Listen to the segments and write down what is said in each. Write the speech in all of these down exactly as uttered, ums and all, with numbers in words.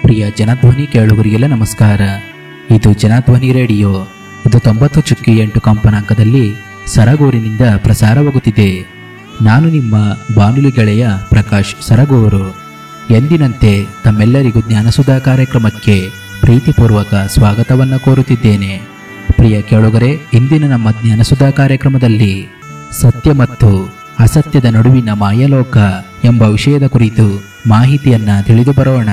ಪ್ರಿಯ ಜನಧ್ವನಿ ಕೇಳುಗರಿಗೆಲ್ಲ ನಮಸ್ಕಾರ. ಇದು ಜನಧ್ವನಿ ರೇಡಿಯೋ. ಇದು ತೊಂಬತ್ತು ಚುಕ್ಕಿ ಎಂಟು ಕಂಪನಾಂಕದಲ್ಲಿ ಸರಗೂರಿನಿಂದ ಪ್ರಸಾರವಾಗುತ್ತಿದೆ. ನಾನು ನಿಮ್ಮ ಬಾನುಲಿ ಗೆಳೆಯ ಪ್ರಕಾಶ್ ಸರಗೂರು. ಎಂದಿನಂತೆ ತಮ್ಮೆಲ್ಲರಿಗೂ ಜ್ಞಾನಸುಧಾ ಕಾರ್ಯಕ್ರಮಕ್ಕೆ ಪ್ರೀತಿಪೂರ್ವಕ ಸ್ವಾಗತವನ್ನು ಕೋರುತ್ತಿದ್ದೇನೆ. ಪ್ರಿಯ ಕೇಳುಗರೆ, ಇಂದಿನ ನಮ್ಮ ಜ್ಞಾನಸುಧಾ ಕಾರ್ಯಕ್ರಮದಲ್ಲಿ ಸತ್ಯ ಮತ್ತು ಅಸತ್ಯದ ನಡುವಿನ ಮಾಯಲೋಕ ಎಂಬ ವಿಷಯದ ಕುರಿತು ಮಾಹಿತಿಯನ್ನ ತಿಳಿದು ಬರೋಣ.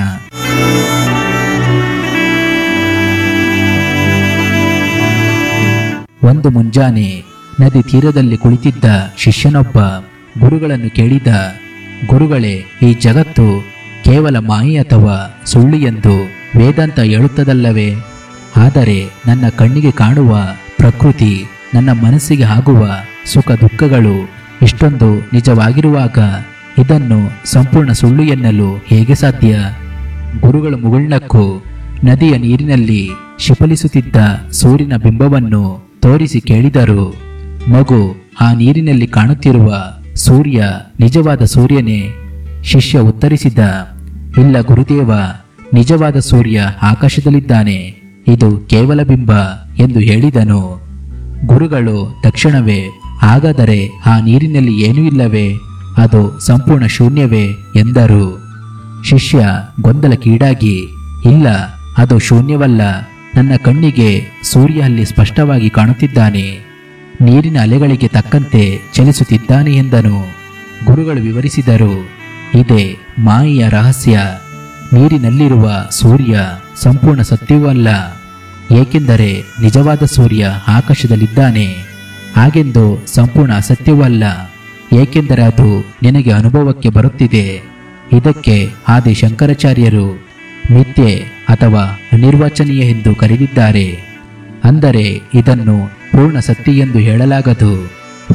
ಒಂದು ಮುಂಜಾನೆ ನದಿ ತೀರದಲ್ಲಿ ಕುಳಿತಿದ್ದ ಶಿಷ್ಯನೊಬ್ಬ ಗುರುಗಳನ್ನು ಕೇಳಿದ. ಗುರುಗಳೇ, ಈ ಜಗತ್ತು ಕೇವಲ ಮಾಯೆ ಅಥವಾ ಸುಳ್ಳು ಎಂದು ವೇದಾಂತ ಹೇಳುತ್ತದಲ್ಲವೇ? ಆದರೆ ನನ್ನ ಕಣ್ಣಿಗೆ ಕಾಣುವ ಪ್ರಕೃತಿ, ನನ್ನ ಮನಸ್ಸಿಗೆ ಆಗುವ ಸುಖ ದುಃಖಗಳು ಇಷ್ಟೊಂದು ನಿಜವಾಗಿರುವಾಗ ಇದನ್ನು ಸಂಪೂರ್ಣ ಸುಳ್ಳು ಎನ್ನಲು ಹೇಗೆ ಸಾಧ್ಯ? ಗುರುಗಳು ಮುಗುಳ್ನಕ್ಕು ನದಿಯ ನೀರಿನಲ್ಲಿ ಶಿಫಲಿಸುತ್ತಿದ್ದ ಸೂರ್ಯನ ಬಿಂಬವನ್ನು ತೋರಿಸಿ ಕೇಳಿದರು. ಮಗು, ಆ ನೀರಿನಲ್ಲಿ ಕಾಣುತ್ತಿರುವ ಸೂರ್ಯ ನಿಜವಾದ ಸೂರ್ಯನೇ? ಶಿಷ್ಯ ಉತ್ತರಿಸಿದ, ಇಲ್ಲ ಗುರುದೇವ, ನಿಜವಾದ ಸೂರ್ಯ ಆಕಾಶದಲ್ಲಿದ್ದಾನೆ, ಇದು ಕೇವಲ ಬಿಂಬ ಎಂದು ಹೇಳಿದನು. ಗುರುಗಳು ತಕ್ಷಣವೇ, ಹಾಗಾದರೆ ಆ ನೀರಿನಲ್ಲಿ ಏನೂ ಇಲ್ಲವೇ? ಅದು ಸಂಪೂರ್ಣ ಶೂನ್ಯವೇ ಎಂದರು. ಶಿಷ್ಯ ಗೊಂದಲಕ್ಕೀಡಾಗಿ, ಇಲ್ಲ, ಅದು ಶೂನ್ಯವಲ್ಲ, ನನ್ನ ಕಣ್ಣಿಗೆ ಸೂರ್ಯ ಅಲ್ಲಿ ಸ್ಪಷ್ಟವಾಗಿ ಕಾಣುತ್ತಿದ್ದಾನೆ, ನೀರಿನ ಅಲೆಗಳಿಗೆ ತಕ್ಕಂತೆ ಚಲಿಸುತ್ತಿದ್ದಾನೆ ಎಂದನು. ಗುರುಗಳು ವಿವರಿಸಿದರು, ಇದೇ ಮಾಯೆಯ ರಹಸ್ಯ. ನೀರಿನಲ್ಲಿರುವ ಸೂರ್ಯ ಸಂಪೂರ್ಣ ಸತ್ಯವೂ ಅಲ್ಲ, ಏಕೆಂದರೆ ನಿಜವಾದ ಸೂರ್ಯ ಆಕಾಶದಲ್ಲಿದ್ದಾನೆ. ಹಾಗೆಂದು ಸಂಪೂರ್ಣ ಅಸತ್ಯವೂ ಅಲ್ಲ, ಏಕೆಂದರೆ ಅದು ನಿನಗೆ ಅನುಭವಕ್ಕೆ ಬರುತ್ತಿದೆ. ಇದಕ್ಕೆ ಆದಿ ಶಂಕರಾಚಾರ್ಯರು ಮಿಥ್ಯೆ ಅಥವಾ ಅನಿರ್ವಚನೀಯ ಎಂದು ಕರೆದಿದ್ದಾರೆ. ಅಂದರೆ ಇದನ್ನು ಪೂರ್ಣ ಸತ್ಯ ಎಂದು ಹೇಳಲಾಗದು.